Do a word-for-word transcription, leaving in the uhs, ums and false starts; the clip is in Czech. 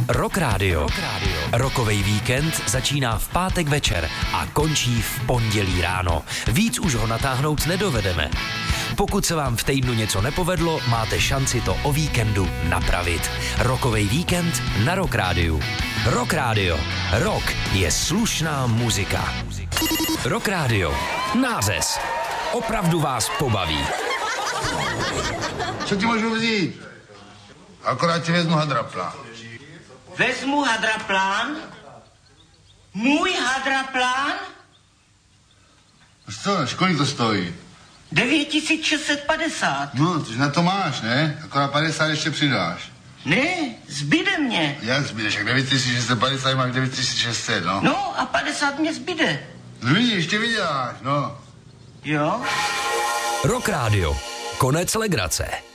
Rock Radio. Rockovej víkend začíná v pátek večer a končí v pondělí ráno. Víc už ho natáhnout nedovedeme. Pokud se vám v týdnu něco nepovedlo, máte šanci to o víkendu napravit. Rockovej víkend na Rock Radio. Rock Radio. Rock je slušná muzika. Rock Radio. Nářez. Opravdu vás pobaví. Co ti můžu vzít? Akorát ti vezmu hadraplán. Vezmu hadraplán? Můj hadraplán? Co, kolik to stojí? devět tisíc šest set padesát. No, což na to máš, ne? Akorát padesát ještě přidáš. Ne, zbyde mě. Jak zbydeš? Jak devět tisíc šest set padesát máš devět tisíc šest set, no? No a padesát mě zbyde. No vidíš, ještě vyděláš, no. Jo? Rock Radio. Konec legrace.